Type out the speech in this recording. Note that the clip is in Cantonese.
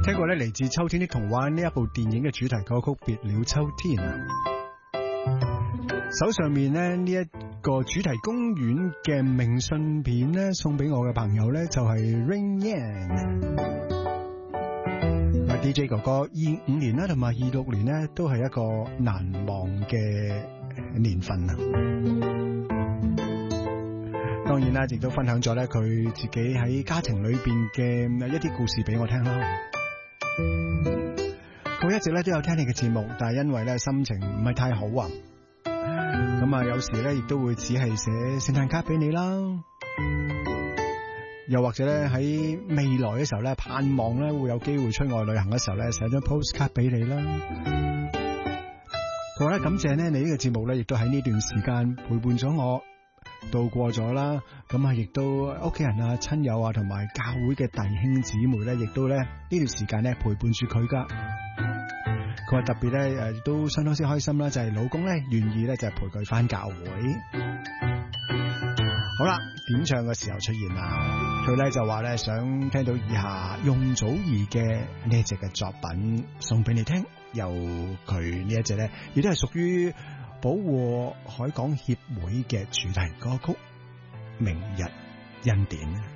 聽過咧嚟自《秋天的童話》呢一部電影嘅主題歌曲《別了秋天》。手上面咧呢一個主題公園嘅明信片咧，送俾我嘅朋友咧就係 Rain Yan。DJ 哥哥25年啦，同埋26年咧都係一個難忘嘅年份啊。當然啦，亦都分享咗咧佢自己喺家庭裏邊嘅一啲故事俾我聽啦。佢一直咧都有聽你嘅節目，但係因為咧心情唔係太好啊，咁啊有時咧亦都會只係寫聖誕卡俾你啦，又或者咧喺未來嘅時候咧盼望咧會有機會出外旅行嘅時候咧寫張 postcard 俾你啦。佢話咧感謝咧你呢個節目咧亦都喺呢段時間陪伴咗我度過咗啦，咁啊亦都屋企人啊親友啊同埋教會嘅弟兄姊妹咧亦都咧呢段時間咧陪伴住佢噶。佢話特別咧都相當之開心啦，就係老公咧願意咧就係陪佢返教會。好啦，點唱嘅時候出現啦，佢咧就話咧想聽到以下容祖兒嘅呢一隻嘅作品送俾你聽，由佢呢一隻咧亦都係屬於保護海港協會嘅主題歌曲《明日恩典》。